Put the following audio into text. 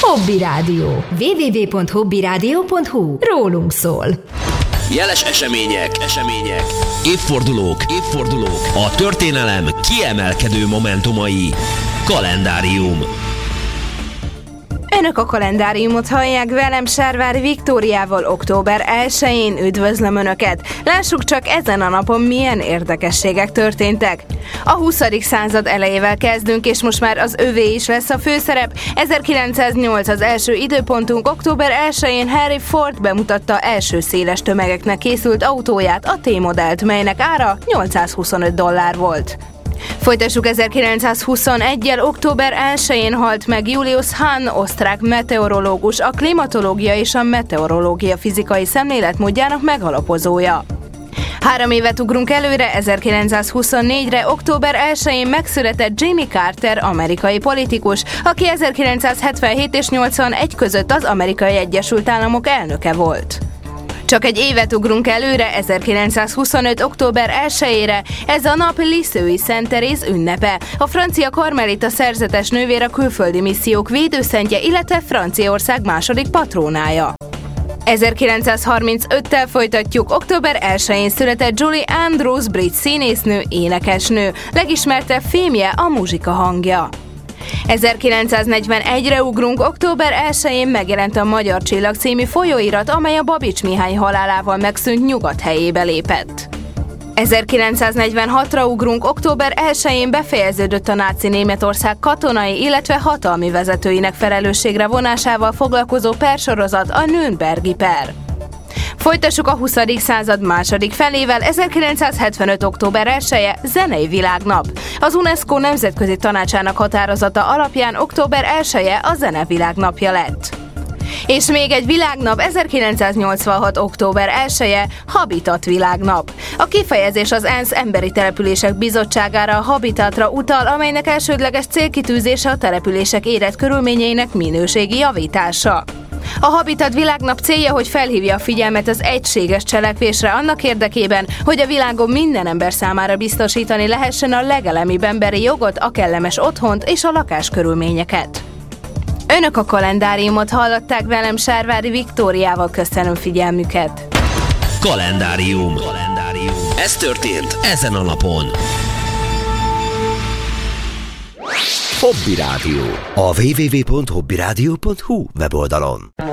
Hobby Rádió. www.hobbyradio.hu. Rólunk szól. Jeles események, évfordulók, a történelem kiemelkedő momentumai. Kalendárium. Önök a kalendáriumot hallják, velem Sárvári Viktóriával október 1-én. Üdvözlöm Önöket! Lássuk csak, ezen a napon milyen érdekességek történtek. A 20. század elejével kezdünk, és most már az övé is lesz a főszerep. 1908 az első időpontunk, október 1-én Henry Ford bemutatta első széles tömegeknek készült autóját, a T-modellt, melynek ára $825 volt. Folytassuk 1921-jel, október 1-én halt meg Julius Hahn, osztrák meteorológus, a klimatológia és a meteorológia fizikai szemléletmódjának megalapozója. 3 évet ugrunk előre, 1924-re, október 1-én megszületett Jimmy Carter, amerikai politikus, aki 1977 és 81 között az Amerikai Egyesült Államok elnöke volt. Csak egy évet ugrunk előre, 1925. október 1-ére, ez a nap Lisieux Szent Teréz ünnepe, a francia karmelita szerzetes nővér, a külföldi missziók védőszentje, illetve Franciaország második patrónája. 1935-tel folytatjuk, október 1-én született Julie Andrews, brit színésznő, énekesnő, legismertebb filmje a Muzsika hangja. 1941-re ugrunk, október 1-én megjelent a Magyar Csillag című folyóirat, amely a Babics Mihály halálával megszűnt Nyugat helyébe lépett. 1946-ra ugrunk, október 1-én befejeződött a náci Németország katonai, illetve hatalmi vezetőinek felelősségre vonásával foglalkozó persorozat, a Nürnbergi per. Folytassuk a 20. század második felével, 1975. október 1-je zenei világnap. Az UNESCO nemzetközi tanácsának határozata alapján október 1-je a zene világnapja lett. És még egy világnap, 1986. október 1-je Habitat világnap. A kifejezés az ENSZ Emberi Települések Bizottságára, a Habitatra utal, amelynek elsődleges célkitűzése a települések életkörülményeinek minőségi javítása. A Habitat világnap célja, hogy felhívja a figyelmet az egységes cselekvésre annak érdekében, hogy a világon minden ember számára biztosítani lehessen a legelemibb emberi jogot, a kellemes otthont és a lakáskörülményeket. Önök a kalendáriumot hallották, velem Sárvári Viktóriával, köszönöm figyelmüket. Kalendárium. Ez történt ezen a napon. Hobby Rádió. A www.hobbyradio.hu weboldalon.